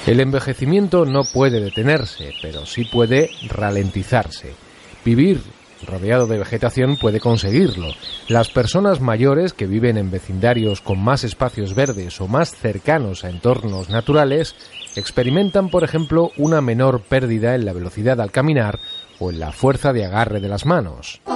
El envejecimiento no puede detenerse, pero sí puede ralentizarse. Vivir rodeado de vegetación puede conseguirlo. Las personas mayores que viven en vecindarios con más espacios verdes o más cercanos a entornos naturales experimentan, por ejemplo, una menor pérdida en la velocidad al caminar o en la fuerza de agarre de las manos.